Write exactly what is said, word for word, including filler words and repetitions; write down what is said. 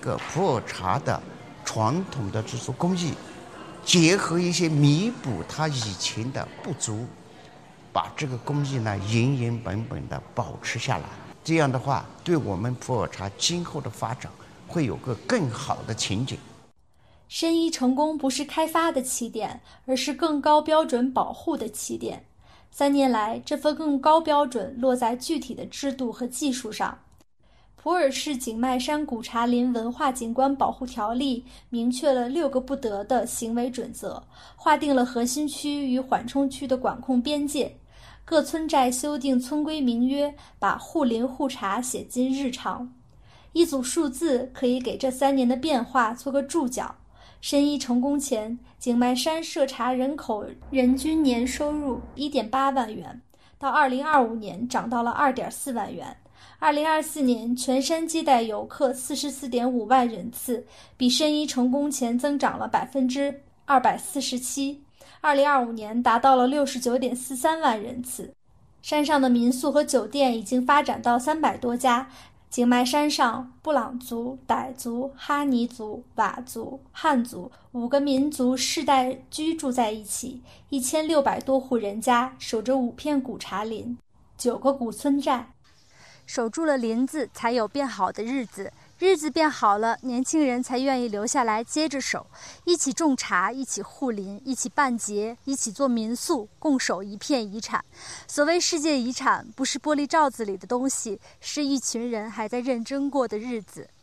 个普洱茶的传统的制作工艺，结合一些弥补它以前的不足，把这个工艺呢原原本本的保持下来。这样的话，对我们普洱茶今后的发展会有个更好的前景。 申遗成功不是开发的起点，而是更高标准保护的起点。三年来，这份更高标准落在具体的制度和技术上。普洱市景迈山古茶林文化景观保护条例明确了六个不得的行为准则，划定了核心区与缓冲区的管控边界。各村寨修订村规民约，把护林护茶写进日常。一组数字可以给这三年的变化做个注脚。申遗成功前，景迈山涉茶人口人均年收入 一点八万元，到二零二五年涨到了 二点四万元。二零二四年全山接待游客 四十四点五万人次，比申遗成功前增长了 百分之二百四十七。二零二五年达到了 六十九点四三万人次。山上的民宿和酒店已经发展到三百多家。景迈山上，布朗族、傣族、哈尼族、佤族、汉族五个民族世代居住在一起，一千六百多户人家守着五片古茶林，九个古村寨。守住了林子，才有变好的日子。日子变好了，年轻人才愿意留下来接着守，一起种茶，一起护林，一起办节，一起做民宿，共守一片遗产。所谓世界遗产，不是玻璃罩子里的东西，是一群人还在认真过的日子。